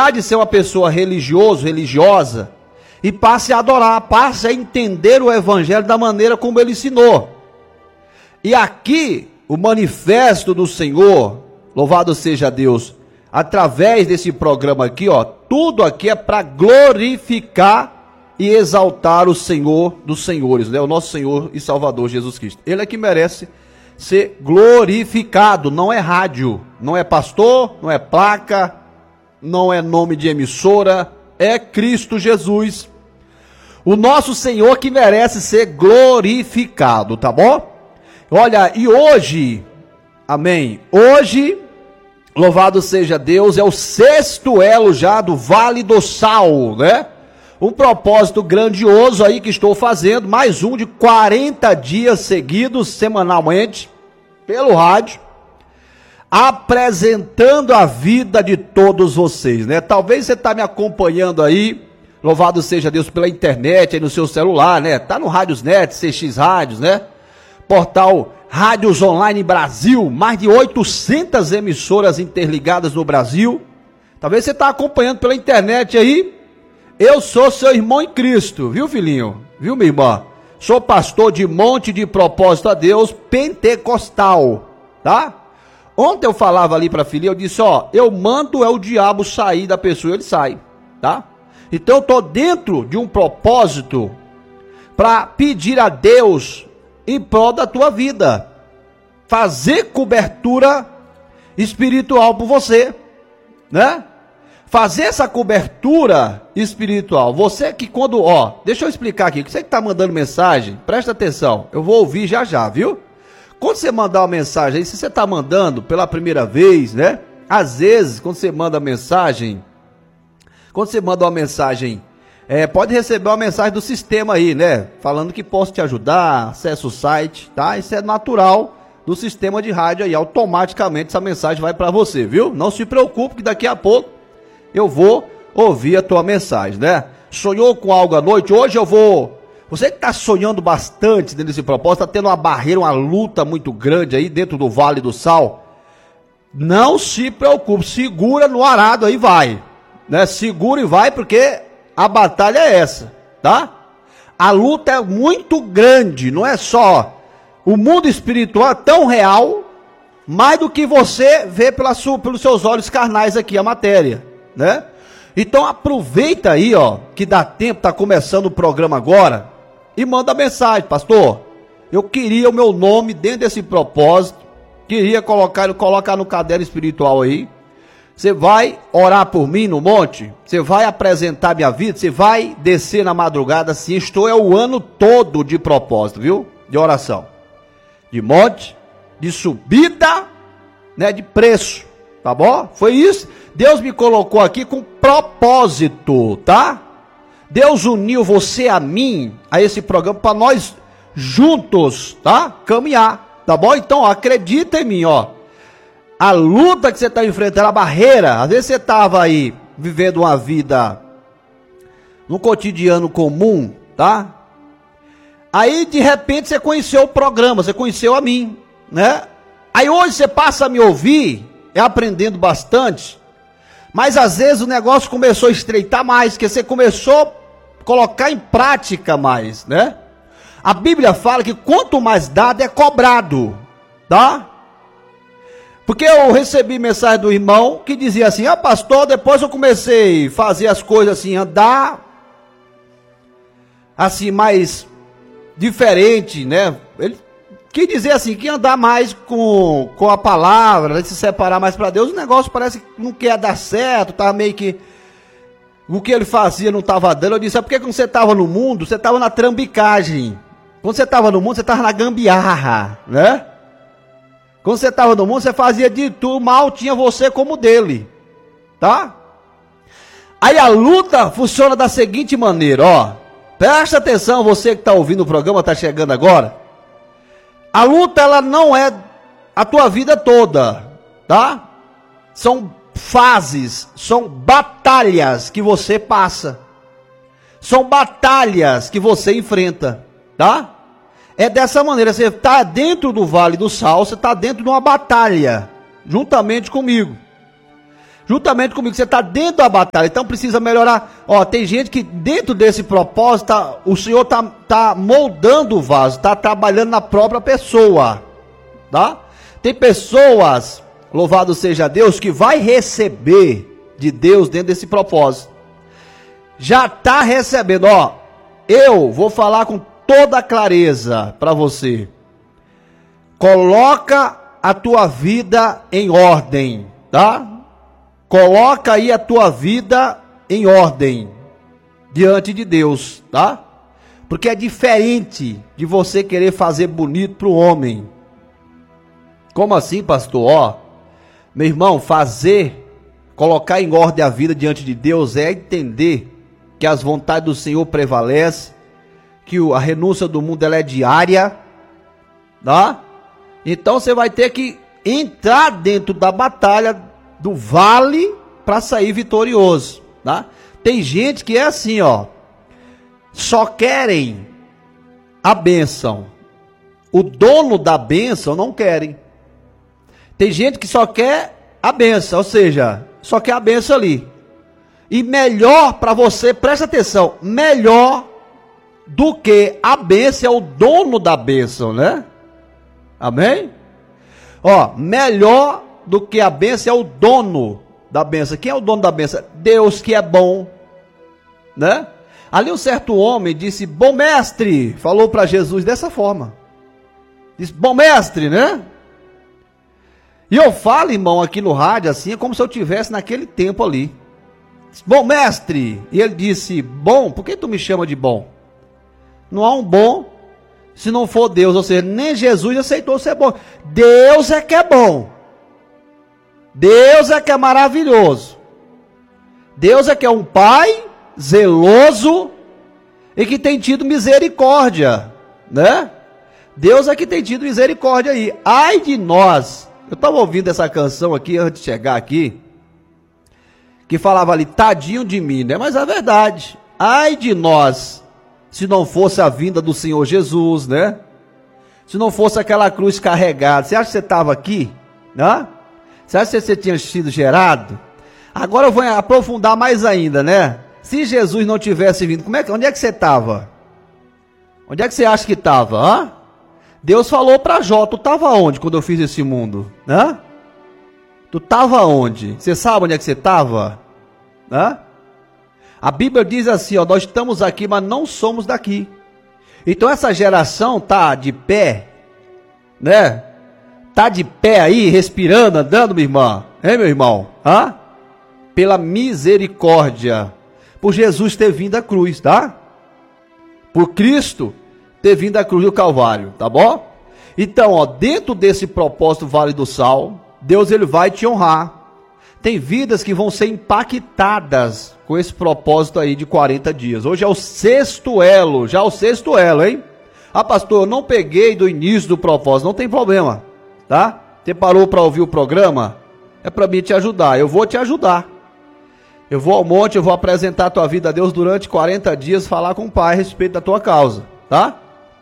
deixar de ser uma pessoa religiosa, e passe a adorar, passe a entender o evangelho da maneira como ele ensinou. E aqui, o manifesto do Senhor, louvado seja Deus, através desse programa aqui, ó, tudo aqui é para glorificar e exaltar o Senhor dos senhores, né? O nosso Senhor e Salvador Jesus Cristo. Ele é que merece ser glorificado, não é rádio, não é pastor, não é placa, não é nome de emissora, é Cristo Jesus, o nosso Senhor, que merece ser glorificado, tá bom? Olha, e hoje, amém, hoje, louvado seja Deus, é o 6º elo já do Vale do Sal, né? Um propósito grandioso aí que estou fazendo, mais um de 40 dias seguidos, semanalmente, pelo rádio, apresentando a vida de todos vocês, né? Talvez você está me acompanhando aí, louvado seja Deus, pela internet, aí no seu celular, né? Tá no Rádiosnet, CX Rádios, né? Portal Rádios Online Brasil, mais de 800 emissoras interligadas no Brasil. Talvez você está acompanhando pela internet aí. Eu sou seu irmão em Cristo, viu, filhinho? Viu, minha irmã? Sou pastor de Monte de Propósito a Deus, pentecostal, tá? Ontem eu falava ali para a filhinha, eu disse, ó, eu mando o diabo sair da pessoa, ele sai, tá? Então eu estou dentro de um propósito para pedir a Deus em prol da tua vida, fazer cobertura espiritual por você, né? Fazer essa cobertura espiritual. Você que quando, ó, deixa eu explicar aqui, você que está mandando mensagem, presta atenção, eu vou ouvir já já, viu? Quando você mandar uma mensagem aí, se você está mandando pela primeira vez, né? Às vezes, quando você manda uma mensagem, pode receber uma mensagem do sistema aí, né? Falando que posso te ajudar, acessa o site, tá? Isso é natural do sistema de rádio aí, automaticamente essa mensagem vai para você, viu? Não se preocupe que daqui a pouco eu vou ouvir a tua mensagem, né? Sonhou com algo à noite? Hoje eu vou... Você que está sonhando bastante dentro desse propósito, está tendo uma barreira, uma luta muito grande aí dentro do Vale do Sal, não se preocupe, segura no arado aí, vai, né? Segura e vai, porque a batalha é essa, tá? A luta é muito grande, não é só o mundo espiritual é tão real, mais do que você vê pelos seus olhos carnais aqui, a matéria, né? Então aproveita aí, ó, que dá tempo, tá começando o programa agora, e manda mensagem, pastor, eu queria o meu nome dentro desse propósito, queria colocar no caderno espiritual aí, você vai orar por mim no monte, você vai apresentar minha vida, você vai descer na madrugada, assim, estou o ano todo de propósito, viu, de oração, de monte, de subida, né, de preço, tá bom? Foi isso, Deus me colocou aqui com propósito, tá? Deus uniu você a mim, a esse programa, para nós juntos, tá? Caminhar, tá bom? Então, ó, acredita em mim, ó. A luta que você está enfrentando, a barreira, às vezes você estava aí vivendo uma vida no cotidiano comum, tá? Aí, de repente, você conheceu o programa, você conheceu a mim, né? Aí hoje você passa a me ouvir, aprendendo bastante, mas às vezes o negócio começou a estreitar mais, porque você começou a colocar em prática mais, né? A Bíblia fala que quanto mais dado é cobrado, tá? Porque eu recebi mensagem do irmão que dizia assim, pastor, depois eu comecei a fazer as coisas assim, andar assim mais diferente, né? Ele quis dizer assim, que andar mais com a palavra, né? Se separar mais para Deus, o negócio parece que não quer dar certo, tá meio que o que ele fazia não estava dando. Eu disse, porque quando você estava no mundo, você estava na trambicagem. Quando você estava no mundo, você estava na gambiarra, né? Quando você estava no mundo, você fazia de tudo, mal tinha você como dele, tá? Aí a luta funciona da seguinte maneira, ó. Presta atenção, você que está ouvindo o programa, está chegando agora. A luta, ela não é a tua vida toda, tá? São fases, são batalhas que você passa. São batalhas que você enfrenta, tá? É dessa maneira, você está dentro do Vale do Sal, você está dentro de uma batalha, juntamente comigo. Juntamente comigo, você está dentro da batalha, então precisa melhorar. Ó, tem gente que dentro desse propósito, o Senhor tá moldando o vaso, está trabalhando na própria pessoa, tá? Tem pessoas, louvado seja Deus, que vai receber de Deus dentro desse propósito. Já está recebendo, ó. Eu vou falar com toda clareza para você. Coloca a tua vida em ordem, tá? Coloca aí a tua vida em ordem diante de Deus, tá? Porque é diferente de você querer fazer bonito para o homem. Como assim, pastor? Ó, meu irmão, colocar em ordem a vida diante de Deus é entender que as vontades do Senhor prevalecem, que a renúncia do mundo ela é diária, tá? Então você vai ter que entrar dentro da batalha do vale para sair vitorioso, tá? Tem gente que é assim, ó, só querem a bênção, o dono da bênção não querem. Tem gente que só quer a bênção, ou seja, só quer a bênção ali. E melhor para você, presta atenção, melhor do que a bênção é o dono da bênção, né? Amém? Ó, melhor do que a bênção é o dono da bênção. Quem é o dono da bênção? Deus, que é bom, né? Ali um certo homem disse, bom mestre, falou para Jesus dessa forma. Disse, bom mestre, né? E eu falo, irmão, aqui no rádio, assim, é como se eu estivesse naquele tempo ali. Disse, bom mestre, e ele disse, bom, por que tu me chama de bom? Não há um bom se não for Deus, ou seja, nem Jesus aceitou ser bom. Deus é que é bom. Deus é que é maravilhoso. Deus é que é um pai zeloso e que tem tido misericórdia, né? Deus é que tem tido misericórdia aí. Ai de nós. Eu estava ouvindo essa canção aqui antes de chegar aqui, que falava ali, tadinho de mim, né? Mas é verdade. Ai de nós, se não fosse a vinda do Senhor Jesus, né? Se não fosse aquela cruz carregada. Você acha que você estava aqui? Né? Você acha que você tinha sido gerado? Agora eu vou aprofundar mais ainda, né? Se Jesus não tivesse vindo, onde é que você estava? Onde é que você acha que estava? Hã? Deus falou para Jó, tu estava onde quando eu fiz esse mundo? Hã? Tu estava onde? Você sabe onde é que você estava? Hã? A Bíblia diz assim, ó, nós estamos aqui, mas não somos daqui. Então essa geração tá de pé, né? Tá de pé aí, respirando, andando, minha irmã. Hein, meu irmão? Hã? Pela misericórdia. Por Jesus ter vindo à cruz, tá? Por Cristo ter vindo à cruz do Calvário, tá bom? Então, ó, dentro desse propósito Vale do Sal, Deus ele vai te honrar. Tem vidas que vão ser impactadas com esse propósito aí de 40 dias. Hoje é o sexto elo, já é o sexto elo, hein? Ah, pastor, eu não peguei do início do propósito, não tem problema, tá? Você parou para ouvir o programa? É para mim te ajudar, eu vou te ajudar. Eu vou ao monte, eu vou apresentar a tua vida a Deus durante 40 dias, falar com o Pai a respeito da tua causa, tá?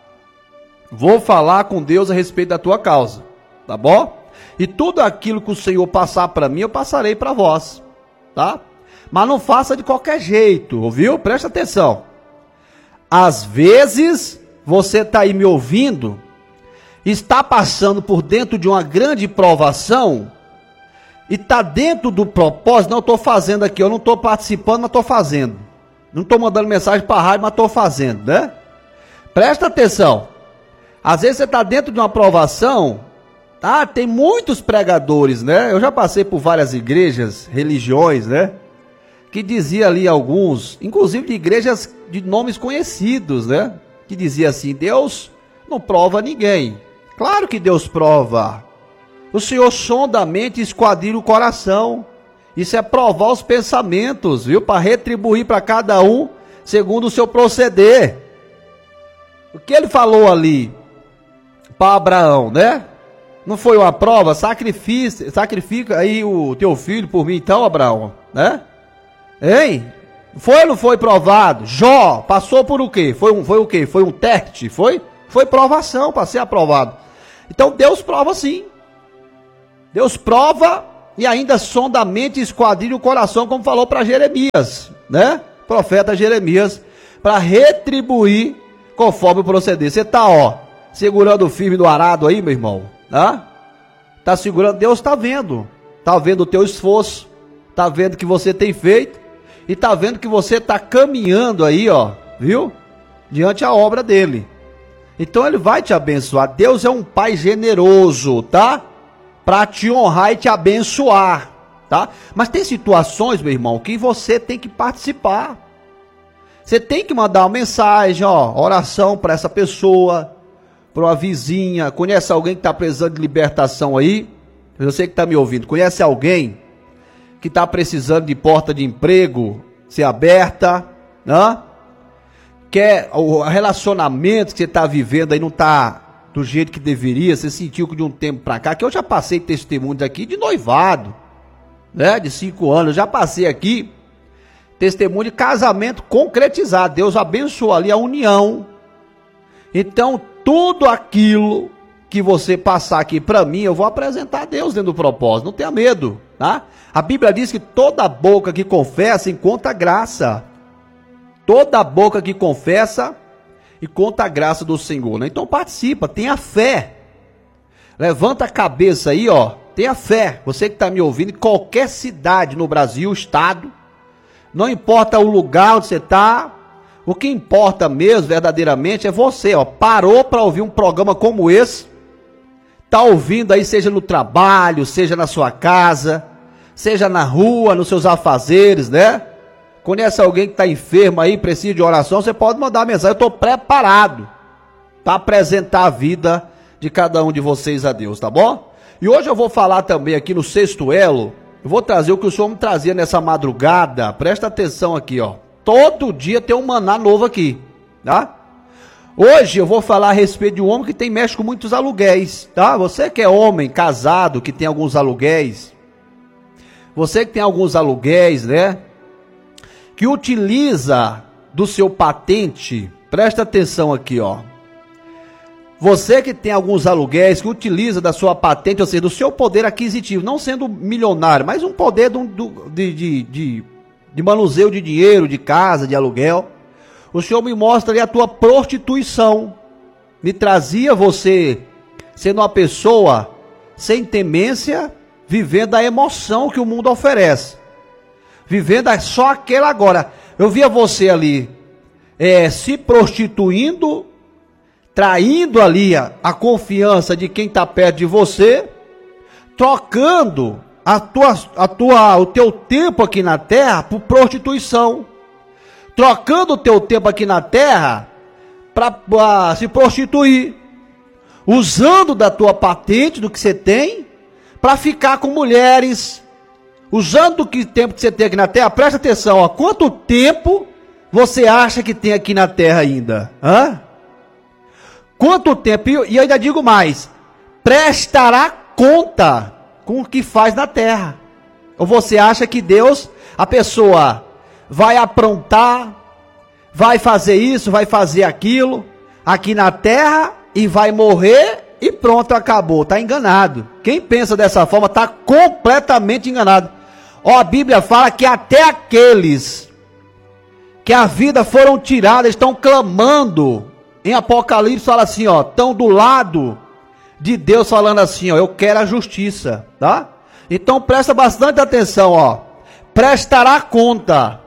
Vou falar com Deus a respeito da tua causa, tá bom? E tudo aquilo que o Senhor passar para mim, eu passarei para vós, tá? Mas não faça de qualquer jeito, ouviu? Presta atenção. Às vezes, você está aí me ouvindo, está passando por dentro de uma grande provação, e está dentro do propósito, não estou fazendo aqui, eu não estou participando, mas estou fazendo. Não estou mandando mensagem para a rádio, mas estou fazendo, né? Presta atenção. Às vezes você está dentro de uma provação, tá? Tem muitos pregadores, né? Eu já passei por várias igrejas, religiões, né? Que dizia ali alguns, inclusive de igrejas de nomes conhecidos, né? Que dizia assim, Deus não prova ninguém. Claro que Deus prova. O Senhor sonda a mente e esquadrilha o coração. Isso é provar os pensamentos, viu? Para retribuir para cada um segundo o seu proceder. O que ele falou ali para Abraão, né? Não foi uma prova? Sacrifica aí o teu filho por mim então, Abraão, né? Hein? Foi ou não foi provado? Jó passou por o quê? Foi o quê? Foi um teste? Foi provação para ser aprovado. Então Deus prova sim. Deus prova e ainda sonda a mente e esquadrilha o coração, como falou para Jeremias, né? Profeta Jeremias, para retribuir conforme o proceder. Você tá, ó, segurando firme no arado aí, meu irmão, tá? Tá segurando, Deus tá vendo o teu esforço, tá vendo o que você tem feito, e tá vendo que você tá caminhando aí, ó, viu? Diante a obra dele. Então ele vai te abençoar. Deus é um pai generoso, tá? Para te honrar e te abençoar, tá? Mas tem situações, meu irmão, que você tem que participar. Você tem que mandar uma mensagem, ó, oração para essa pessoa, para uma vizinha. Conhece alguém que está precisando de libertação aí? Eu sei que está me ouvindo. Conhece alguém que está precisando de porta de emprego ser aberta, né? Quer o relacionamento que você está vivendo aí não está do jeito que deveria, você sentiu que de um tempo para cá, que eu já passei testemunhos aqui de noivado, né, de 5 anos, eu já passei aqui testemunho de casamento concretizado, Deus abençoou ali a união. Então, tudo aquilo que você passar aqui para mim, eu vou apresentar a Deus dentro do propósito, não tenha medo, tá? A Bíblia diz que toda boca que confessa encontra graça, toda boca que confessa e conta a graça do Senhor, né? Então participa, tenha fé, levanta a cabeça aí, ó, tenha fé, você que está me ouvindo, em qualquer cidade no Brasil, estado, não importa o lugar onde você está, o que importa mesmo, verdadeiramente, é você, ó, parou para ouvir um programa como esse, tá ouvindo aí, seja no trabalho, seja na sua casa, seja na rua, nos seus afazeres, né? Conhece alguém que está enfermo aí, precisa de oração, você pode mandar mensagem, eu estou preparado para apresentar a vida de cada um de vocês a Deus, tá bom? E hoje eu vou falar também aqui no Sexto Elo, eu vou trazer o que o Senhor me trazia nessa madrugada, presta atenção aqui, ó, todo dia tem um maná novo aqui, tá? Hoje eu vou falar a respeito de um homem que mexe com muitos aluguéis, tá? Você que é homem, casado, que tem alguns aluguéis, você que tem alguns aluguéis, né? Que utiliza do seu patente, presta atenção aqui, ó. Você que tem alguns aluguéis, que utiliza da sua patente, ou seja, do seu poder aquisitivo, não sendo milionário, mas um poder de manuseio de dinheiro, de casa, de aluguel. O Senhor me mostra ali a tua prostituição. Me trazia você sendo uma pessoa sem temência, vivendo a emoção que o mundo oferece. Vivendo só aquela agora. Eu via você ali se prostituindo, traindo ali a confiança de quem está perto de você, trocando o teu tempo aqui na terra por prostituição, trocando o teu tempo aqui na terra para se prostituir, usando da tua patente, do que você tem, para ficar com mulheres, usando o tempo que você tem aqui na terra. Presta atenção, ó, quanto tempo você acha que tem aqui na terra ainda? Hã? Quanto tempo? E eu ainda digo mais, prestará conta com o que faz na terra. Ou você acha que Deus, a pessoa vai aprontar, vai fazer isso, vai fazer aquilo, aqui na terra, e vai morrer e pronto, acabou. Está enganado. Quem pensa dessa forma está completamente enganado. Ó, a Bíblia fala que até aqueles que a vida foram tiradas, estão clamando. Em Apocalipse fala assim, ó, estão do lado de Deus falando assim, ó, eu quero a justiça, tá? Então presta bastante atenção, ó. Prestará conta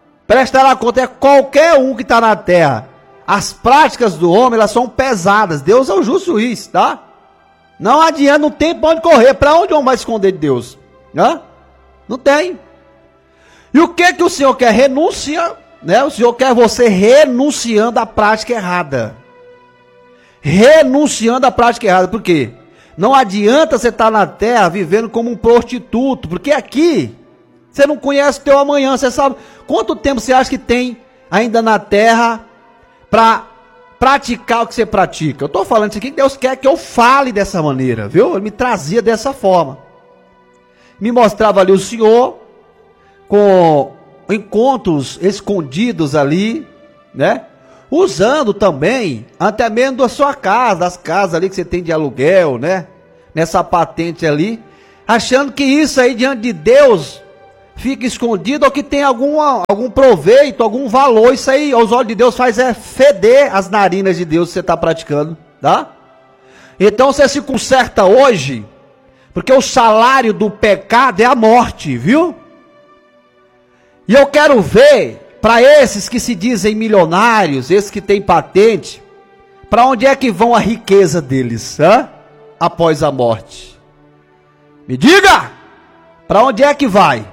é qualquer um que está na terra. As práticas do homem, elas são pesadas. Deus é o justo juiz, tá? Não adianta, não tem pra onde correr. Para onde o homem vai esconder de Deus? Hã? Não tem. E o que o Senhor quer? Renúncia, né? O Senhor quer você renunciando à prática errada. Renunciando à prática errada. Por quê? Não adianta você estar na terra vivendo como um prostituto, porque aqui você não conhece o teu amanhã. Você sabe quanto tempo você acha que tem ainda na terra para praticar o que você pratica? Eu estou falando isso aqui que Deus quer que eu fale dessa maneira, viu? Ele me trazia dessa forma. Me mostrava ali o Senhor com encontros escondidos ali, né? Usando também, até mesmo da sua casa, das casas ali que você tem de aluguel, né? Nessa patente ali, achando que isso aí diante de Deus fica escondido ou que tem algum proveito, algum valor. Isso aí aos olhos de Deus faz feder as narinas de Deus que você está praticando, tá? Então você se conserta hoje, porque o salário do pecado é a morte, viu? E eu quero ver, para esses que se dizem milionários, esses que têm patente, para onde é que vão a riqueza deles, após a morte? Me diga! Para onde é que vai?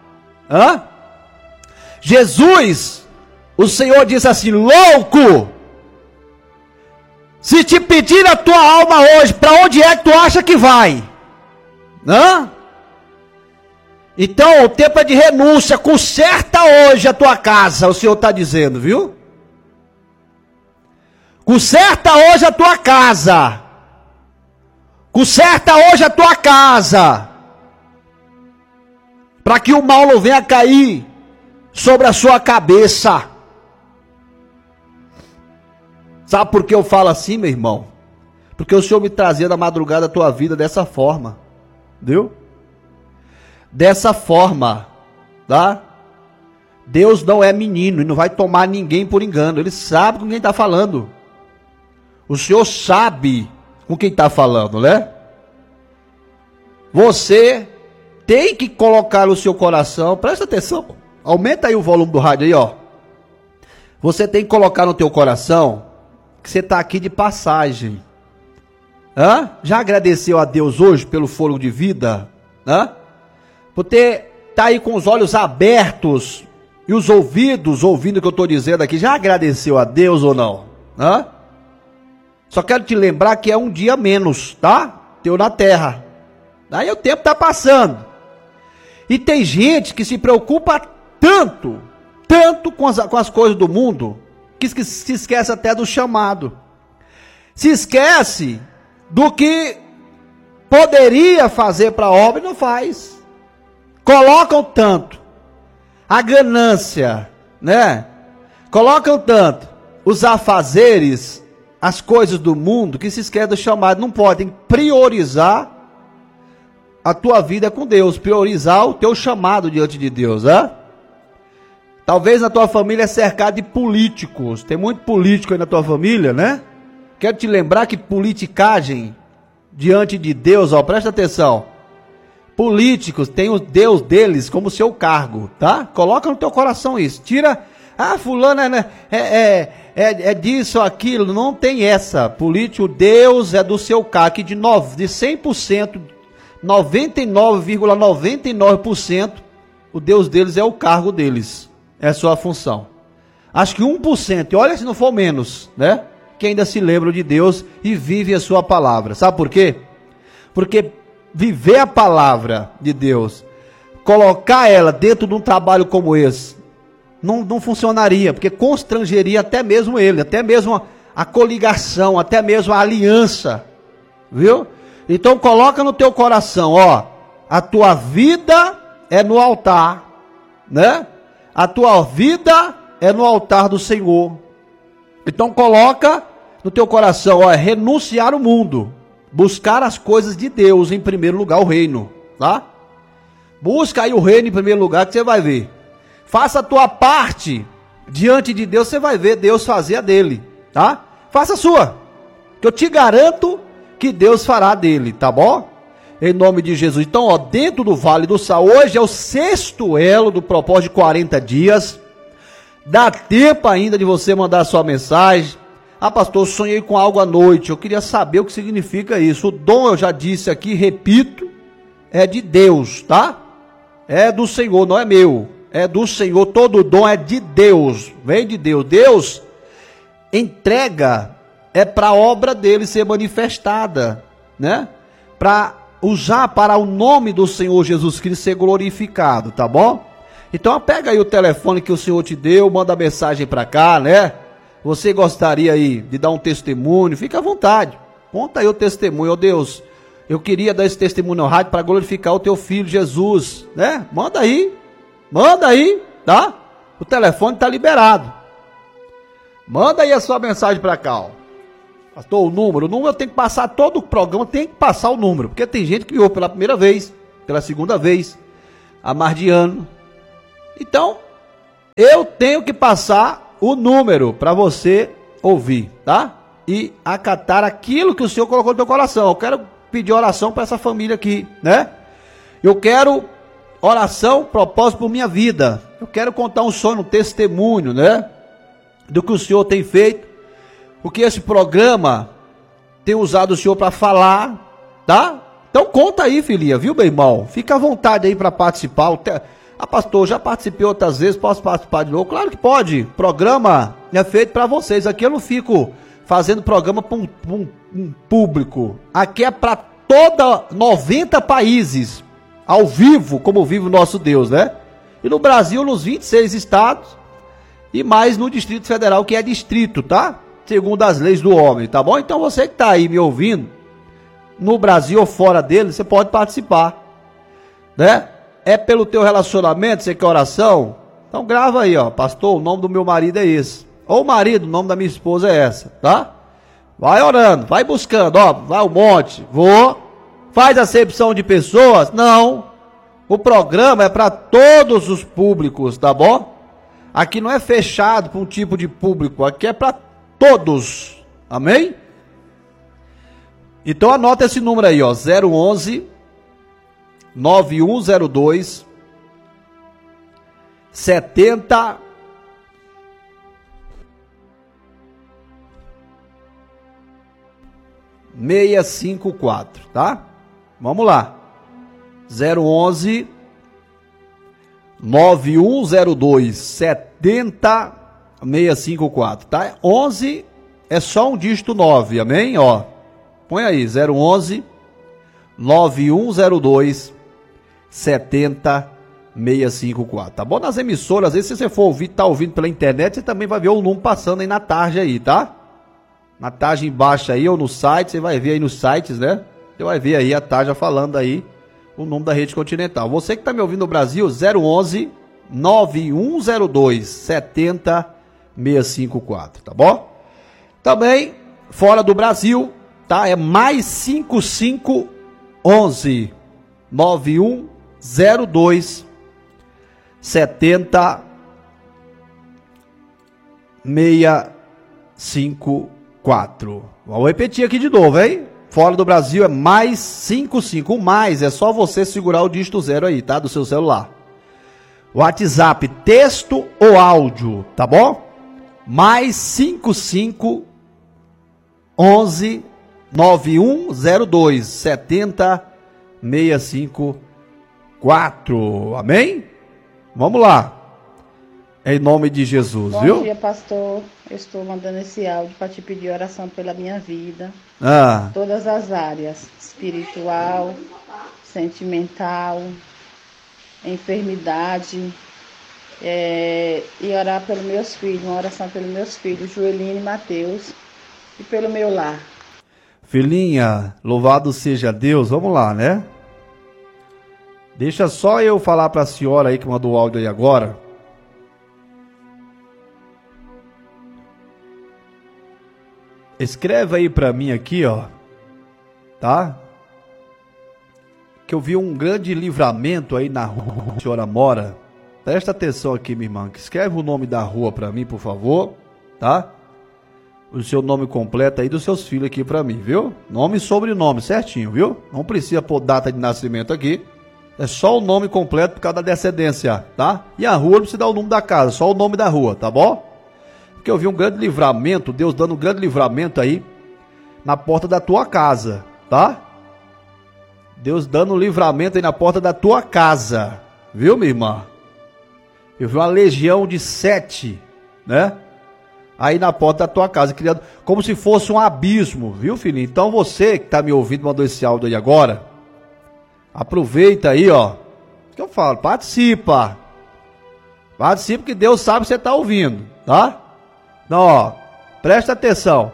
Jesus, o Senhor diz assim: louco! Se te pedir a tua alma hoje, para onde é que tu acha que vai? Então o tempo é de renúncia. Conserta hoje a tua casa, o Senhor está dizendo, viu? Conserta hoje a tua casa. Conserta hoje a tua casa, para que o mal não venha cair sobre a sua cabeça. Sabe por que eu falo assim, meu irmão? Porque o Senhor me trazia da madrugada a tua vida dessa forma, viu? Dessa forma, tá? Deus não é menino e não vai tomar ninguém por engano. Ele sabe com quem está falando. O Senhor sabe com quem está falando, né? Você tem que colocar no seu coração, presta atenção, aumenta aí o volume do rádio aí, ó. Você tem que colocar no teu coração que você está aqui de passagem. Já agradeceu a Deus hoje pelo fôlego de vida? Por ter tá aí com os olhos abertos e os ouvidos ouvindo o que eu estou dizendo aqui, já agradeceu a Deus ou não? Só quero te lembrar que é um dia menos, tá? Teu na terra. Aí o tempo está passando. E tem gente que se preocupa tanto com as coisas do mundo, que se esquece até do chamado. Se esquece do que poderia fazer para a obra e não faz. Colocam tanto a ganância, né? Colocam tanto os afazeres, as coisas do mundo, que se esquece do chamado. Não podem priorizar a tua vida com Deus, priorizar o teu chamado diante de Deus, Talvez na tua família é cercado de políticos, tem muito político aí na tua família, né? Quero te lembrar que politicagem diante de Deus, presta atenção, políticos têm o Deus deles como seu cargo, tá? Coloca no teu coração isso, tira, fulano é disso, aquilo, não tem essa, político, Deus é do seu cargo, que de 100%, 99,99%, o Deus deles é o cargo deles, é a sua função. Acho que 1%, e olha se não for menos, né? Que ainda se lembram de Deus e vive a sua palavra. Sabe por quê? Porque viver a palavra de Deus, colocar ela dentro de um trabalho como esse, não funcionaria, porque constrangeria até mesmo ele, até mesmo a coligação, até mesmo a aliança, viu? Então coloca no teu coração, a tua vida é no altar, né? A tua vida é no altar do Senhor. Então coloca no teu coração, renunciar o mundo, buscar as coisas de Deus em primeiro lugar, o reino, tá? Busca aí o reino em primeiro lugar que você vai ver. Faça a tua parte diante de Deus, você vai ver Deus fazer a dele, tá? Faça a sua, que eu te garanto que Deus fará dele, tá bom? Em nome de Jesus. Então, dentro do Vale do Sal, hoje é o 6º elo do propósito de 40 dias. Dá tempo ainda de você mandar a sua mensagem. Pastor, sonhei com algo à noite. Eu queria saber o que significa isso. O dom, eu já disse aqui, repito, é de Deus, tá? É do Senhor, não é meu. É do Senhor, todo dom é de Deus. Vem de Deus. Deus entrega, é para a obra dele ser manifestada, né? Para usar para o nome do Senhor Jesus Cristo ser glorificado, tá bom? Então pega aí o telefone que o Senhor te deu, manda mensagem para cá, né? Você gostaria aí de dar um testemunho? Fica à vontade, conta aí o testemunho. Deus, eu queria dar esse testemunho no rádio para glorificar o teu filho Jesus, né? Manda aí, tá? O telefone tá liberado. Manda aí a sua mensagem para cá, Pastor, o número eu tenho que passar todo o programa, tem que passar o número, porque tem gente que me ouve pela primeira vez, pela segunda vez, há mais de ano. Então, eu tenho que passar o número para você ouvir, tá? E acatar aquilo que o Senhor colocou no teu coração. Eu quero pedir oração para essa família aqui, né? Eu quero oração, propósito por minha vida. Eu quero contar um sonho, um testemunho, né? Do que o Senhor tem feito. Porque esse programa tem usado o Senhor para falar, tá? Então conta aí, filhinha, viu, meu irmão? Fica à vontade aí para participar. Pastor, já participei outras vezes, posso participar de novo? Claro que pode. Programa é feito para vocês. Aqui eu não fico fazendo programa para um público. Aqui é para toda 90 países, ao vivo, como vive o nosso Deus, né? E no Brasil, nos 26 estados, e mais no Distrito Federal, que é distrito, tá? Segundo as leis do homem, tá bom? Então você que tá aí me ouvindo, no Brasil ou fora dele, você pode participar, né? É pelo teu relacionamento, você quer oração? Então grava aí, ó, pastor, o nome do meu marido é esse. Ou marido, o nome da minha esposa é essa, tá? Vai orando, vai buscando, ó, vai um monte, faz acepção de pessoas? Não. O programa é para todos os públicos, tá bom? Aqui não é fechado para um tipo de público, aqui é para todos, amém? Então anota esse número aí, ó, 011 9102 70 654, tá? Vamos lá. 011 9102 70 654, tá? 11 é só um dígito 9, amém? Ó, põe aí, 011 9102 70 654, tá bom? Nas emissoras, às vezes se você for ouvir, tá ouvindo pela internet, você também vai ver o número passando aí na tarde aí, tá? Na tarde embaixo aí, ou no site, você vai ver aí nos sites, né? Você vai ver aí a tarja falando aí o nome da Rede Continental. Você que tá me ouvindo no Brasil, 011 9102 70 654, tá bom? Também, fora do Brasil, tá? É mais 5511 9102 70 654. Vamos repetir aqui de novo, hein? Fora do Brasil é mais 55. O mais é só você segurar o dígito 0 aí, tá? Do seu celular. WhatsApp, texto ou áudio, tá bom? Mais 55 11 9102 70 654. Amém? Vamos lá. Em nome de Jesus, viu? Bom dia, pastor. Eu estou mandando esse áudio para te pedir oração pela minha vida. Todas as áreas. Espiritual, sentimental, enfermidade. E orar pelos meus filhos. Uma oração pelos meus filhos, Joeline e Mateus. E pelo meu lar. Filhinha, louvado seja Deus. Vamos lá, né? Deixa só eu falar para a senhora aí que mandou o áudio aí agora. Escreve aí pra mim aqui, ó, tá? Que eu vi um grande livramento aí na rua que a senhora mora. Presta atenção aqui, minha irmã. Escreve o nome da rua pra mim, por favor, tá? O seu nome completo aí dos seus filhos aqui pra mim, viu? Nome e sobrenome certinho, viu? Não precisa pôr data de nascimento aqui. É só o nome completo por causa da descendência, tá? E a rua não precisa dar o nome da casa, só o nome da rua, tá bom? Porque eu vi um grande livramento, Deus dando um grande livramento aí na porta da tua casa, tá? Deus dando um livramento aí na porta da tua casa, viu, minha irmã? Eu vi uma legião de 7, né? Aí na porta da tua casa, criando como se fosse um abismo, viu, filhinho? Então você que tá me ouvindo, mandou esse áudio aí agora, aproveita aí, ó. O que eu falo? Participa. Participa que Deus sabe que você tá ouvindo, tá? Então, ó, presta atenção.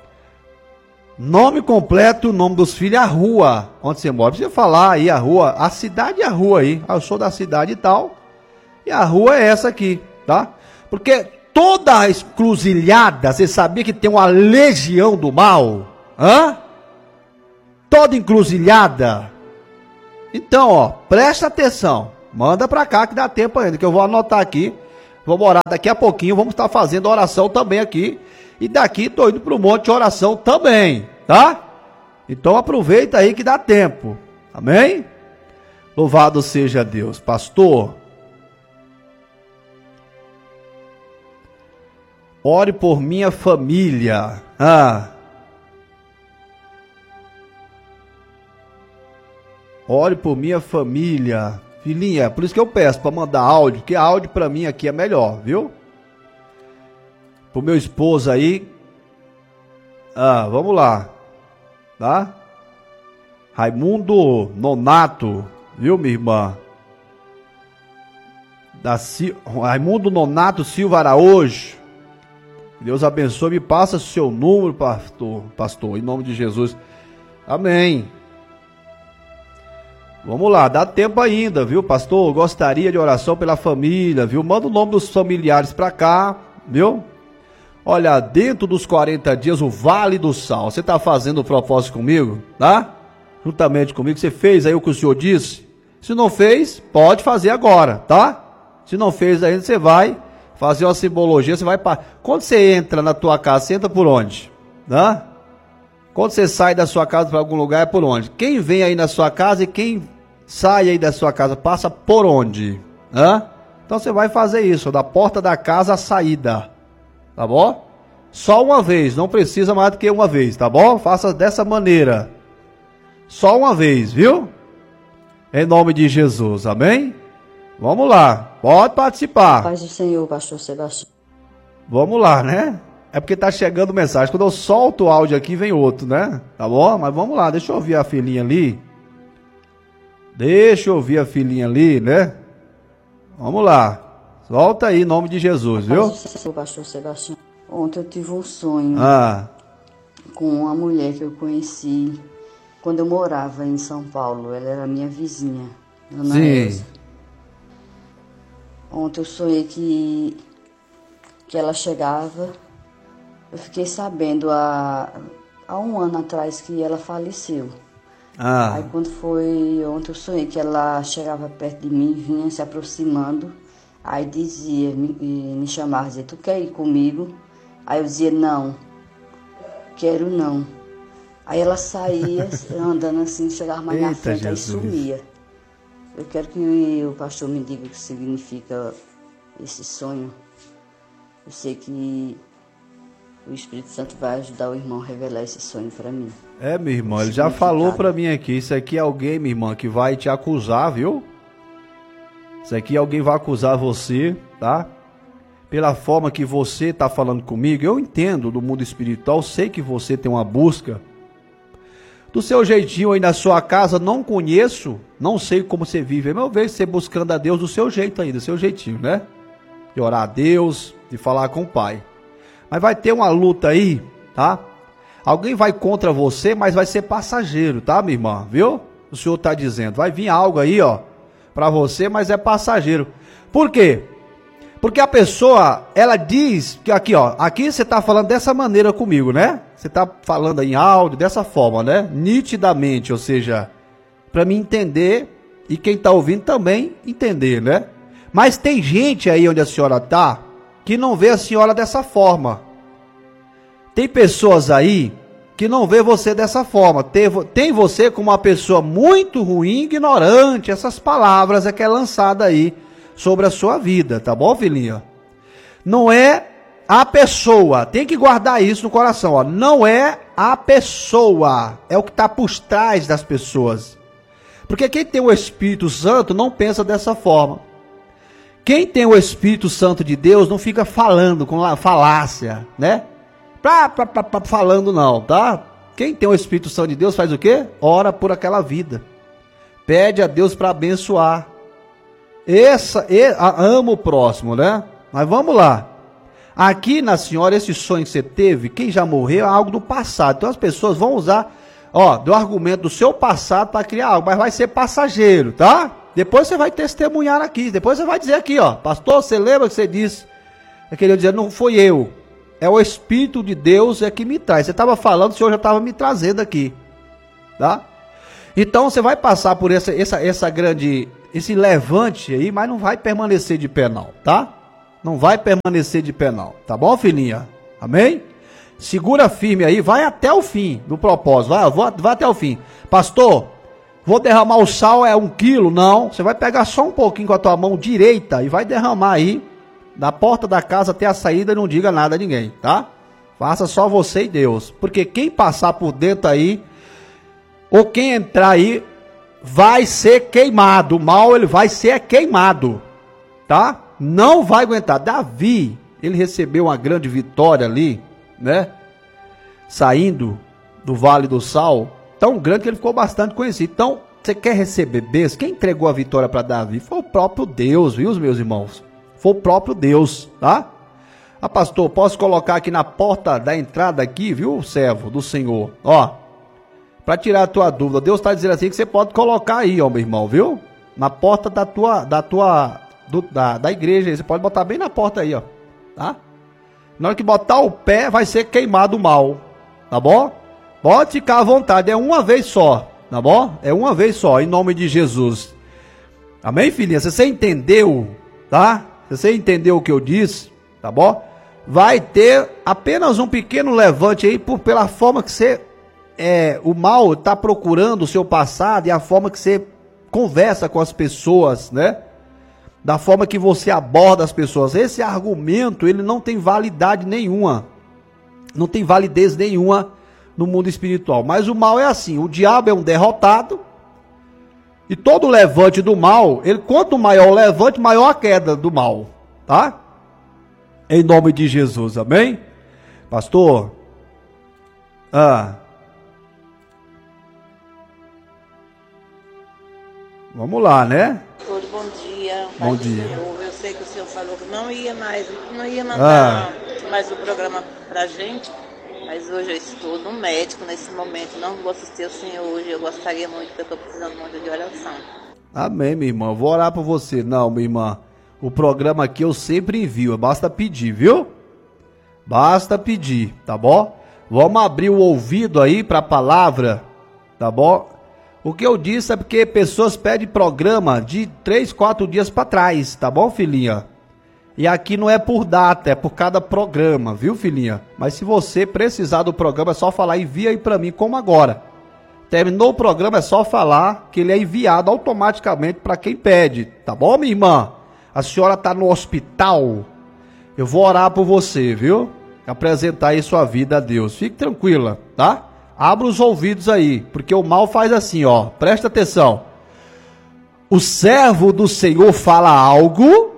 Nome completo, nome dos filhos, a rua onde você mora. Precisa falar aí a rua, a cidade e a rua aí. Eu sou da cidade e tal. E a rua é essa aqui, tá? Porque toda a encruzilhada, você sabia que tem uma legião do mal? Hã? Toda encruzilhada Então, ó, presta atenção. Manda pra cá que dá tempo ainda, que eu vou anotar aqui. Vamos orar daqui a pouquinho, vamos estar fazendo oração também aqui. E daqui tô indo pro monte de oração também, tá? Então aproveita aí que dá tempo. Amém? Louvado seja Deus. Pastor, ore por minha família. Ore por minha família. Filhinha, por isso que eu peço para mandar áudio, porque áudio para mim aqui é melhor, viu? Pro meu esposo aí. Vamos lá. Tá? Raimundo Nonato, viu, minha irmã? Raimundo Nonato Silva Araújo. Deus abençoe, me passa seu número, pastor, em nome de Jesus. Amém. Vamos lá, dá tempo ainda, viu, pastor? Gostaria de oração pela família, viu? Manda o nome dos familiares pra cá, viu? Olha, dentro dos 40 dias, o Vale do Sal. Você tá fazendo o propósito comigo, tá? Juntamente comigo, você fez aí o que o senhor disse? Se não fez, pode fazer agora, tá? Se não fez ainda, você vai fazer uma simbologia, você vai para... Quando você entra na tua casa, você entra por onde? Tá? Quando você sai da sua casa para algum lugar, é por onde? Quem vem aí na sua casa e quem sai aí da sua casa, passa por onde? Hã? Então você vai fazer isso, da porta da casa à saída. Tá bom? Só uma vez, não precisa mais do que uma vez, tá bom? Faça dessa maneira. Só uma vez, viu? Em nome de Jesus, amém? Vamos lá, pode participar. Paz do Senhor, pastor Sebastião. Vamos lá, né? É porque tá chegando mensagem. Quando eu solto o áudio aqui, vem outro, né? Tá bom? Mas vamos lá, deixa eu ouvir a filhinha ali. Deixa eu ouvir a filhinha ali, né? Vamos lá. Solta aí, em nome de Jesus, viu? Paz do Senhor, pastor Sebastião. Ontem eu tive um sonho com uma mulher que eu conheci quando eu morava em São Paulo. Ela era minha vizinha, Ana Elza. Ontem eu sonhei que ela chegava. Eu fiquei sabendo há um ano atrás que ela faleceu. Aí quando foi ontem eu sonhei que ela chegava perto de mim, vinha se aproximando. Aí dizia, me chamava, dizia, tu quer ir comigo? Aí eu dizia, não, quero não. Aí ela saía andando assim, chegava mais na frente e sumia. Eu quero que o pastor me diga o que significa esse sonho. Eu sei que o Espírito Santo vai ajudar o irmão a revelar esse sonho para mim. É, minha irmã, ele já falou para mim aqui, isso aqui é alguém, minha irmã, que vai te acusar, viu? Isso aqui alguém vai acusar você, tá? Pela forma que você está falando comigo, eu entendo do mundo espiritual, sei que você tem uma busca. Do seu jeitinho aí na sua casa, não conheço, não sei como você vive, mas eu vejo você buscando a Deus do seu jeito aí, do seu jeitinho, né? De orar a Deus, de falar com o Pai. Mas vai ter uma luta aí, tá? Alguém vai contra você, mas vai ser passageiro, tá, minha irmã? Viu? O Senhor está dizendo, vai vir algo aí, ó, para você, mas é passageiro. Por quê? Porque a pessoa, ela diz que aqui, ó, aqui você está falando dessa maneira comigo, né? Você está falando em áudio dessa forma, né? Nitidamente, ou seja, para mim entender e quem está ouvindo também entender, né? Mas tem gente aí onde a senhora está que não vê a senhora dessa forma. Tem pessoas aí que não vê você dessa forma. Tem você como uma pessoa muito ruim, ignorante. Essas palavras é que é lançada aí sobre a sua vida, tá bom, filhinha? Não é a pessoa, tem que guardar isso no coração, ó. Não é a pessoa, é o que está por trás das pessoas. Porque quem tem o Espírito Santo não pensa dessa forma. Quem tem o Espírito Santo de Deus não fica falando com falácia, né? Falando não, tá? Quem tem o Espírito Santo de Deus faz o quê? Ora por aquela vida. Pede a Deus para abençoar. Ama o próximo, né? Mas vamos lá. Aqui na senhora, esse sonho que você teve, quem já morreu é algo do passado. Então as pessoas vão usar, ó, do argumento do seu passado para criar algo, mas vai ser passageiro, tá? Depois você vai testemunhar aqui, depois você vai dizer aqui, ó, pastor, você lembra que você disse? É que ele ia dizer, não foi eu, é o Espírito de Deus é que me traz. Você estava falando, o Senhor já estava me trazendo aqui, tá? Então você vai passar por esse levante aí, mas não vai permanecer de pé não, tá? Não vai permanecer de pé não, tá bom, filhinha? Amém? Segura firme aí, vai até o fim do propósito, vai até o fim. Pastor, vou derramar o sal, é 1 quilo? Não, você vai pegar só um pouquinho com a tua mão direita e vai derramar aí, da porta da casa até a saída, não diga nada a ninguém, tá? Faça só você e Deus, porque quem passar por dentro aí, ou quem entrar aí, vai ser queimado, o mal ele vai ser queimado, tá? Não vai aguentar. Davi, ele recebeu uma grande vitória ali, né? Saindo do Vale do Sal, tão grande que ele ficou bastante conhecido. Então, você quer receber bênção? Quem entregou a vitória para Davi? Foi o próprio Deus, viu, meus irmãos? Foi o próprio Deus, tá? Ah, pastor, posso colocar aqui na porta da entrada aqui, viu, servo do Senhor? Ó, para tirar a tua dúvida, Deus está dizendo assim que você pode colocar aí, ó, meu irmão, viu? Na porta da igreja, você pode botar bem na porta aí, ó, tá? Na hora que botar o pé, vai ser queimado o mal, tá bom? Pode ficar à vontade, é uma vez só, tá bom? É uma vez só, em nome de Jesus. Amém, filhinha? Você entendeu, tá? Você entendeu o que eu disse, tá bom? Vai ter apenas um pequeno levante aí pela forma que você... o mal está procurando o seu passado e a forma que você conversa com as pessoas, né? Da forma que você aborda as pessoas. Esse argumento, ele não tem validade nenhuma. Não tem validez nenhuma no mundo espiritual. Mas o mal é assim, o diabo é um derrotado. E todo levante do mal, quanto maior o levante, maior a queda do mal, tá? Em nome de Jesus, amém? Pastor? Vamos lá, né? Bom dia. Bom dia. Eu sei que o senhor falou que não ia mandar mais o programa pra gente, mas hoje eu estou no médico nesse momento, não vou assistir o senhor hoje, eu gostaria muito, porque eu estou precisando muito de oração. Amém, minha irmã, vou orar por você. Não, minha irmã, o programa aqui eu sempre envio, basta pedir, viu? Basta pedir, tá bom? Vamos abrir o ouvido aí para a palavra, tá bom? O que eu disse é porque pessoas pedem programa de 3, 4 dias para trás, tá bom, filhinha? E aqui não é por data, é por cada programa, viu, filhinha? Mas se você precisar do programa, é só falar, envia aí para mim, como agora. Terminou o programa, é só falar que ele é enviado automaticamente para quem pede, tá bom, minha irmã? A senhora tá no hospital, eu vou orar por você, viu? Apresentar aí sua vida a Deus. Fique tranquila, tá? Abra os ouvidos aí, porque o mal faz assim, ó. Presta atenção. O servo do Senhor fala algo,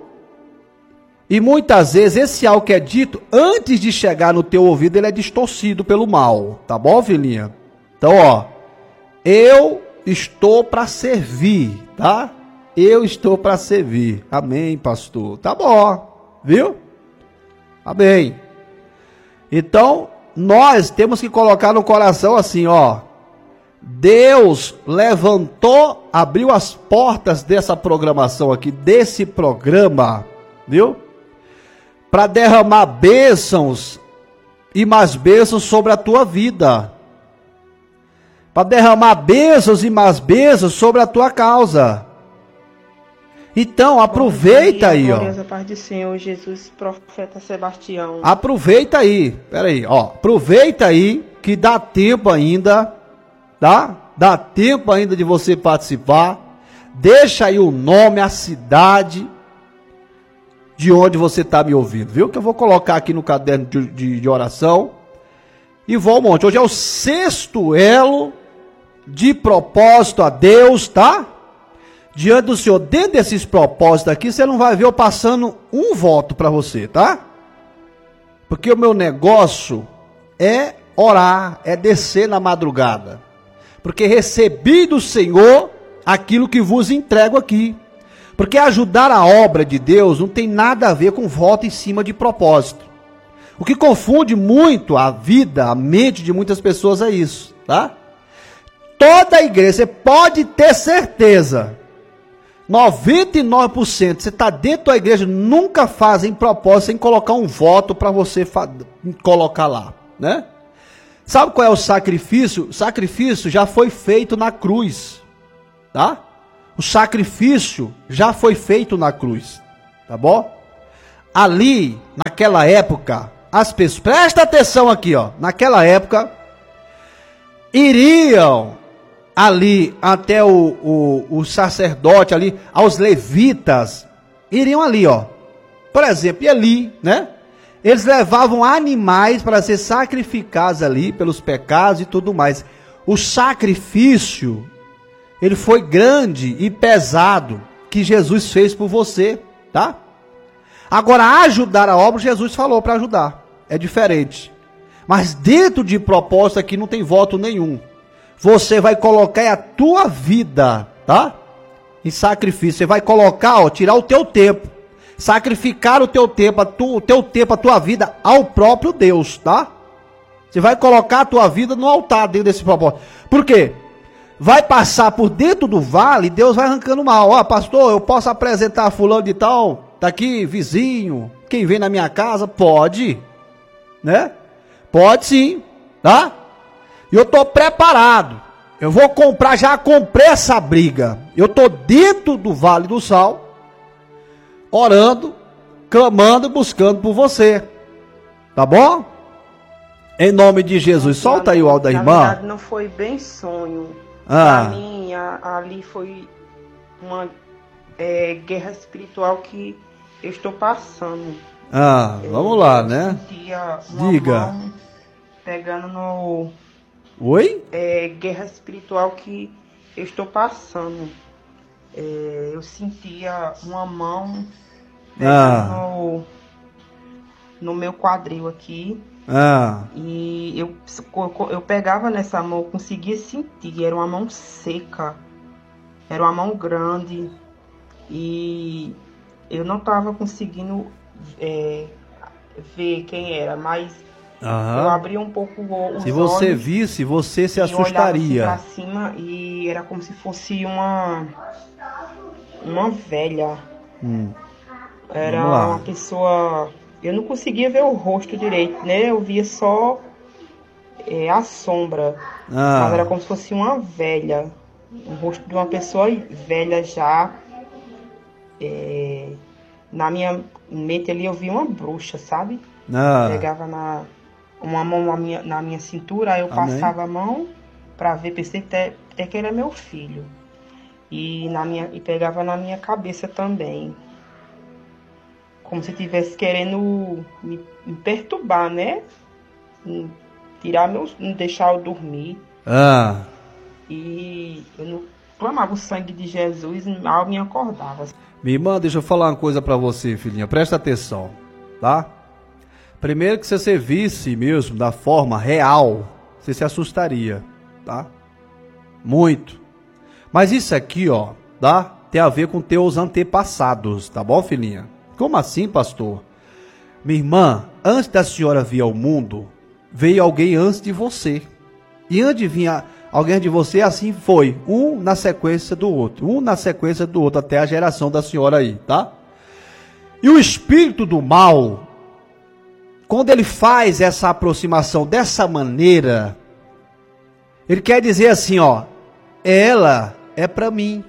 e muitas vezes esse algo que é dito, antes de chegar no teu ouvido, ele é distorcido pelo mal. Tá bom, filhinha? Então, ó. Eu estou para servir, tá? Eu estou para servir. Amém, pastor. Tá bom, viu? Amém. Então, nós temos que colocar no coração assim, ó. Deus levantou, abriu as portas dessa programação aqui, desse programa, viu? Para derramar bênçãos e mais bênçãos sobre a tua vida. Para derramar bênçãos e mais bênçãos sobre a tua causa. Então, aproveita aí, ó. A paz do Senhor Jesus, profeta Sebastião. Aproveita aí, peraí, ó. Aproveita aí que dá tempo ainda, tá? Dá tempo ainda de você participar. Deixa aí o nome, a cidade de onde você está me ouvindo, viu? Que eu vou colocar aqui no caderno de oração. E vou ao monte. Hoje é o 6º elo de propósito a Deus, tá? Diante do Senhor, dentro desses propósitos aqui, você não vai ver eu passando um voto para você, tá? Porque o meu negócio é orar, é descer na madrugada. Porque recebi do Senhor aquilo que vos entrego aqui. Porque ajudar a obra de Deus não tem nada a ver com voto em cima de propósito. O que confunde muito a vida, a mente de muitas pessoas é isso, tá? Toda a igreja, você pode ter certeza, 99%, você está dentro da igreja, nunca fazem propósito sem colocar um voto para você colocar lá, né? Sabe qual é o sacrifício? O sacrifício já foi feito na cruz, tá? O sacrifício já foi feito na cruz, tá bom? Ali, naquela época, as pessoas, presta atenção aqui, ó, naquela época, iriam ali até o sacerdote ali, aos levitas, iriam ali, ó, por exemplo, e ali, né? Eles levavam animais para ser sacrificados ali pelos pecados e tudo mais. O sacrifício, ele foi grande e pesado que Jesus fez por você, tá? Agora, ajudar a obra, Jesus falou para ajudar. É diferente. Mas dentro de propósito aqui não tem voto nenhum. Você vai colocar a tua vida, tá? Em sacrifício. Você vai colocar, ó, tirar o teu tempo. Sacrificar o teu tempo, a tua vida ao próprio Deus, tá? Você vai colocar a tua vida no altar dentro desse propósito. Por quê? Vai passar por dentro do vale, Deus vai arrancando mal. Ó, pastor, eu posso apresentar fulano de tal, tá aqui, vizinho, quem vem na minha casa? Pode, né? Pode sim, tá? E eu tô preparado. Eu vou comprar, já comprei essa briga. Eu tô dentro do Vale do Sal, orando, clamando, buscando por você. Tá bom? Em nome de Jesus. Solta aí o áudio da irmã. Na verdade, não foi bem sonho. Para mim, ali foi uma guerra espiritual que eu estou passando. Vamos lá, né? Sentia uma Diga. mão pegando no... Oi? Guerra espiritual que eu estou passando. Eu sentia uma mão pegando no meu quadril aqui. E eu pegava nessa mão, eu conseguia sentir. Era uma mão seca. Era uma mão grande. E eu não estava conseguindo ver quem era, mas eu abri um pouco os olhos. Se você visse, você se assustaria. Pra cima e era como se fosse uma velha. Era uma pessoa... Eu não conseguia ver o rosto direito, né? Eu via só a sombra. Mas era como se fosse uma velha. O rosto de uma pessoa velha já. Na minha mente ali eu vi uma bruxa, sabe? Pegava uma mão na minha cintura, aí eu passava a mão pra ver, pensei que era meu filho. E pegava na minha cabeça também. Como se estivesse querendo me perturbar, né? Não deixar eu dormir. E eu não clamava o sangue de Jesus, mal me acordava. Minha irmã, deixa eu falar uma coisa pra você, filhinha. Presta atenção, tá? Primeiro que se você visse mesmo da forma real, você se assustaria, tá? Muito. Mas isso aqui, ó, tá? Tem a ver com teus antepassados, tá bom, filhinha? Como assim, pastor? Minha irmã, antes da senhora vir ao mundo, veio alguém antes de você. E antes de vir alguém de você, assim foi. Um na sequência do outro. Um na sequência do outro, até a geração da senhora aí, tá? E o espírito do mal, quando ele faz essa aproximação dessa maneira, ele quer dizer assim, ó, ela é para mim.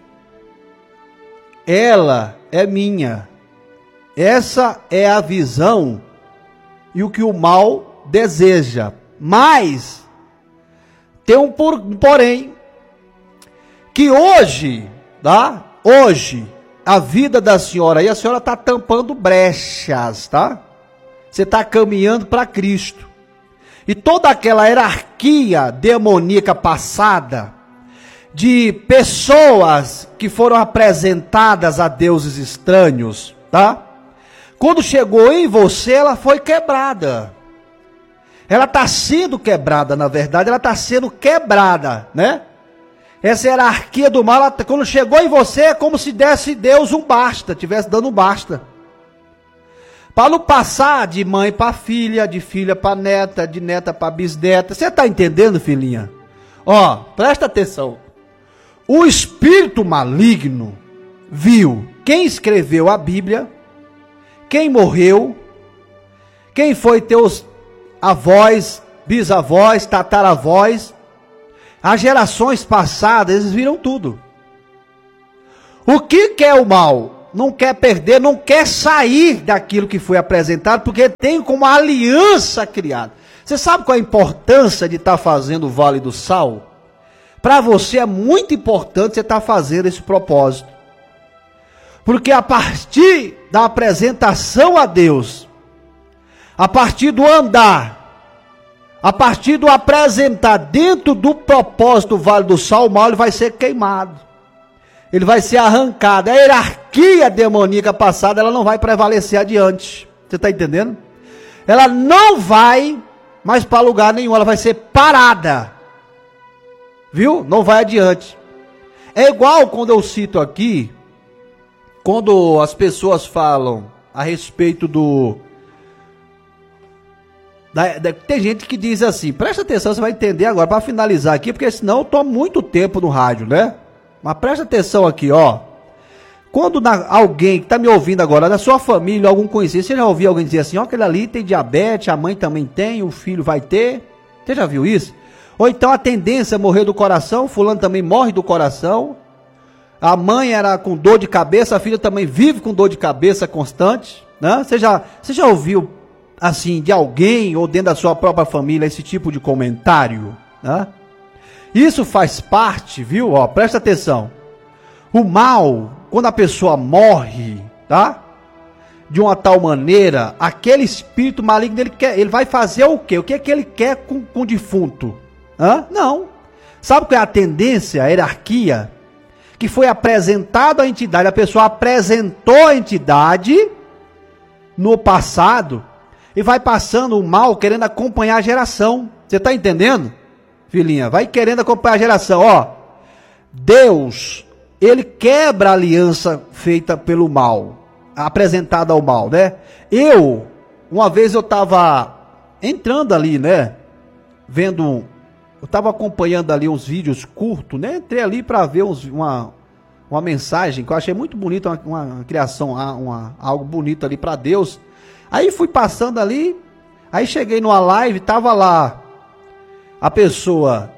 Ela é minha. Essa é a visão e o que o mal deseja. Mas tem um porém, que hoje, tá? Hoje, a vida da senhora aí, a senhora está tampando brechas, tá? Você está caminhando para Cristo. E toda aquela hierarquia demoníaca passada, de pessoas que foram apresentadas a deuses estranhos, tá? Quando chegou em você, ela foi quebrada. Ela está sendo quebrada, na verdade, ela está sendo quebrada, né? Essa hierarquia do mal, quando chegou em você, é como se desse Deus um basta, estivesse dando um basta. Para não passar de mãe para filha, de filha para neta, de neta para bisneta. Você está entendendo, filhinha? Ó, presta atenção. O espírito maligno viu quem escreveu a Bíblia, quem morreu, quem foi teus avós, bisavós, tataravós, as gerações passadas, eles viram tudo. O que quer o mal? Não quer perder, não quer sair daquilo que foi apresentado, porque tem como aliança criada. Você sabe qual é a importância de estar fazendo o Vale do Sal? Para você é muito importante você estar fazendo esse propósito. Porque a partir da apresentação a Deus, a partir do andar, a partir do apresentar dentro do propósito do Vale do Sal, o mal ele vai ser queimado. Ele vai ser arrancado. A hierarquia demoníaca passada, ela não vai prevalecer adiante. Você está entendendo? Ela não vai mais para lugar nenhum, ela vai ser parada. Viu? Não vai adiante. É igual quando eu cito aqui, quando as pessoas falam a respeito tem gente que diz assim, presta atenção, você vai entender agora, para finalizar aqui, porque senão eu tomo muito tempo no rádio, né? Mas presta atenção aqui, ó. Quando alguém que está me ouvindo agora, da sua família, algum conhecido, você já ouviu alguém dizer assim, ó, aquele ali tem diabetes, a mãe também tem, o filho vai ter. Você já viu isso? Ou então a tendência é morrer do coração, fulano também morre do coração. A mãe era com dor de cabeça, a filha também vive com dor de cabeça constante, né? Você já ouviu, assim, de alguém ou dentro da sua própria família esse tipo de comentário, né? Isso faz parte, viu? Ó, presta atenção. O mal, quando a pessoa morre, tá? De uma tal maneira, aquele espírito maligno, ele vai fazer o quê? O que é que ele quer com o defunto? Hã? Não. Sabe qual é a tendência, a hierarquia? Que foi apresentado à entidade, a pessoa apresentou a entidade no passado e vai passando o mal querendo acompanhar a geração. Você está entendendo? Filhinha, vai querendo acompanhar a geração. Ó, Deus, ele quebra a aliança feita pelo mal, apresentada ao mal, né? Uma vez eu estava entrando ali, né? Eu estava acompanhando ali uns vídeos curtos, né? Entrei ali para ver uma mensagem que eu achei muito bonita, uma criação, algo bonito ali para Deus. Aí fui passando ali, aí cheguei numa live, tava lá a pessoa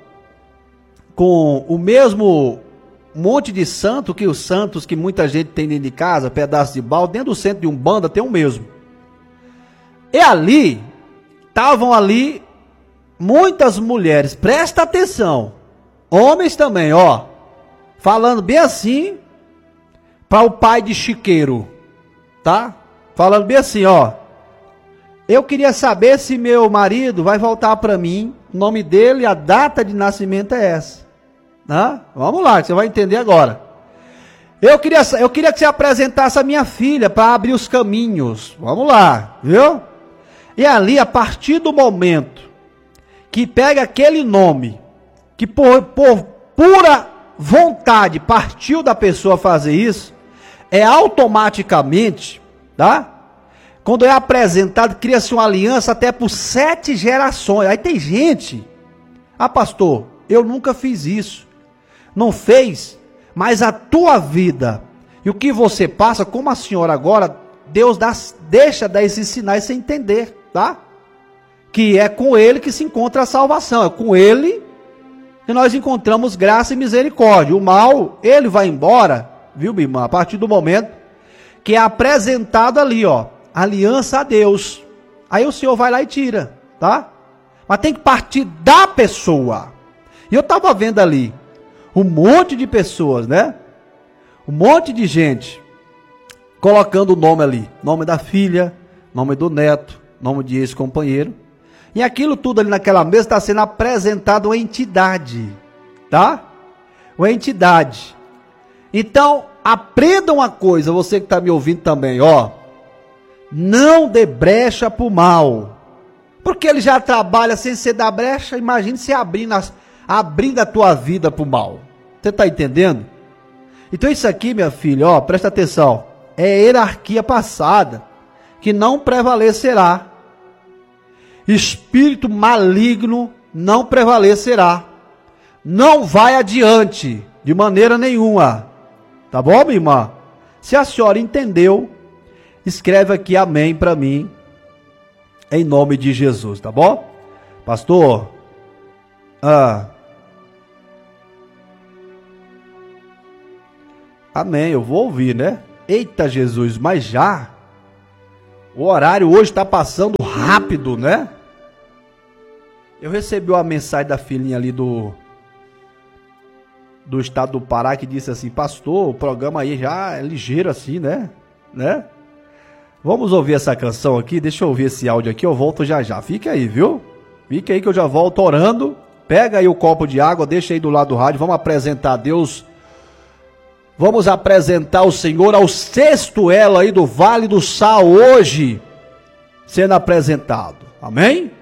com o mesmo monte de santo que os santos que muita gente tem dentro de casa, pedaço de balde, dentro do centro de Umbanda tem o mesmo. E ali, estavam ali muitas mulheres, presta atenção, homens também, ó, falando bem assim para o pai de Chiqueiro, tá? Falando bem assim, ó, eu queria saber se meu marido vai voltar para mim, o nome dele, a data de nascimento é essa, né? Vamos lá, você vai entender agora. Eu queria que você apresentasse a minha filha para abrir os caminhos, vamos lá, viu? E ali, a partir do momento que pega aquele nome, que por pura vontade partiu da pessoa fazer isso, é automaticamente, tá? Quando é apresentado, cria-se uma aliança até por 7 gerações. Aí tem gente, pastor, eu nunca fiz isso. Não fez, mas a tua vida e o que você passa, como a senhora agora, Deus deixa dar esses sinais sem entender, tá? Que é com ele que se encontra a salvação, é com ele que nós encontramos graça e misericórdia. O mal, ele vai embora, viu, minha irmã? A partir do momento que é apresentado ali, ó, aliança a Deus. Aí o Senhor vai lá e tira, tá? Mas tem que partir da pessoa. E eu estava vendo ali um monte de pessoas, né? Um monte de gente colocando o nome ali, nome da filha, nome do neto, nome de ex-companheiro. E aquilo tudo ali naquela mesa está sendo apresentado uma entidade, tá? Uma entidade. Então, aprenda uma coisa, você que está me ouvindo também, ó. Não dê brecha para o mal. Porque ele já trabalha sem você dar brecha, imagine se abrindo a tua vida para o mal. Você está entendendo? Então isso aqui, minha filha, ó, presta atenção. É hierarquia passada, que não prevalecerá. Espírito maligno não prevalecerá. Não vai adiante, de maneira nenhuma. Tá bom, minha irmã? Se a senhora entendeu, escreve aqui amém para mim, em nome de Jesus, tá bom? Pastor? Amém, eu vou ouvir, né? Eita Jesus, mas já? O horário hoje está passando rápido, né? Eu recebi uma mensagem da filhinha ali do estado do Pará que disse assim: pastor, o programa aí já é ligeiro assim, né? Vamos ouvir essa canção aqui, deixa eu ouvir esse áudio aqui, eu volto já já. Fica aí, viu? Fica aí que eu já volto orando. Pega aí o copo de água, deixa aí do lado do rádio, vamos apresentar a Deus. Vamos apresentar o Senhor ao sexto elo aí do Vale do Sal hoje, sendo apresentado. Amém?